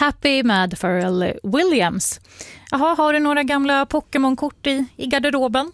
Happy med Pharrell Williams. Jaha, har du några gamla Pokémon-kort i garderoben?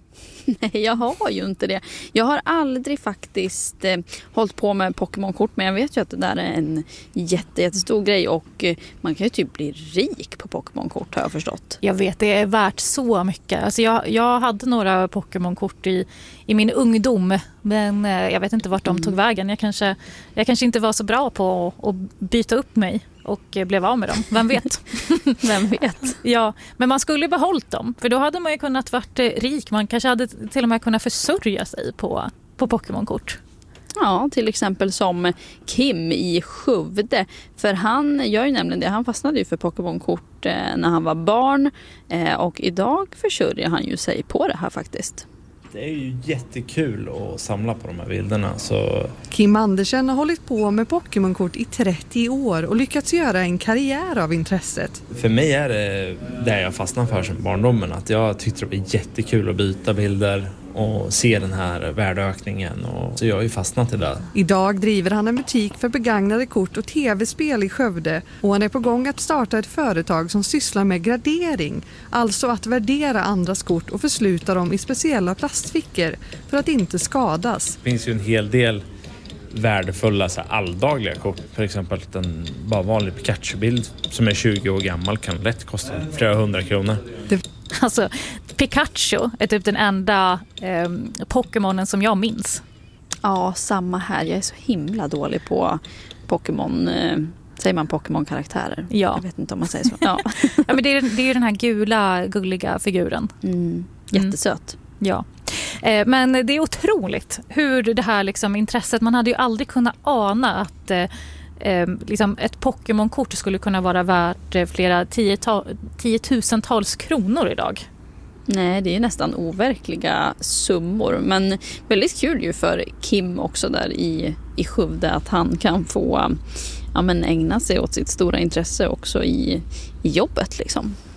Nej, jag har ju inte det. Jag har aldrig faktiskt hållit på med Pokémon-kort, men jag vet ju att det där är en jättestor grej och man kan ju typ bli rik på Pokémon-kort, har jag förstått. Jag vet, det är värt så mycket. Alltså jag hade några Pokémon-kort i min ungdom, men jag vet inte vart de tog vägen. Jag kanske inte var så bra på att byta upp mig och blev av med dem. Vem vet? Vem vet? Ja, men man skulle behållit dem. För då hade man ju kunnat varit rik. Man kanske hade till och med kunnat försörja sig på Pokémon-kort. Ja, till exempel som Kim i Skövde. För han gör ju nämligen det. Han fastnade ju för Pokémon-kort när han var barn. Och idag försörjer han ju sig på det här faktiskt. Det är ju jättekul att samla på de här bilderna. Så... Kim Andersen har hållit på med Pokémon-kort i 30 år och lyckats göra en karriär av intresset. För mig är det jag fastnade för som barndomen. Att jag tyckte det var jättekul att byta bilder och se den här värdeökningen. Så jag har ju fastnat i det. Idag driver han en butik för begagnade kort och tv-spel i Skövde. Och han är på gång att starta ett företag som sysslar med gradering. Alltså att värdera andras kort och försluta dem i speciella plastfickor för att inte skadas. Det finns ju en hel del värdefulla så här, alldagliga kort. För exempel en bara vanlig Pikachu-bild som är 20 år gammal kan lätt kosta flera 100 kronor. Alltså, Pikachu är typ den enda Pokémonen som jag minns. Ja, samma här. Jag är så himla dålig på Pokémon. Säger man Pokémon-karaktärer? Ja. Jag vet inte om man säger så. Ja, ja, men det är ju den här gula, gulliga figuren. Jättesöt. Ja. Men det är otroligt hur det här liksom, intresset, man hade ju aldrig kunnat ana att liksom ett Pokémon-kort skulle kunna vara värt flera tiotusentals kronor idag. Nej, det är nästan overkliga summor, men väldigt kul ju för Kim också där i Skövde att han kan få ägna sig åt sitt stora intresse också i jobbet liksom.